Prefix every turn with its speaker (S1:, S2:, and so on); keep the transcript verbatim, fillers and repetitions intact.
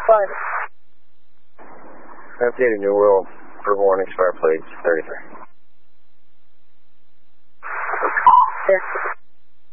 S1: five.
S2: Updated New World, for warning, expire plates, thirty-three.
S1: There.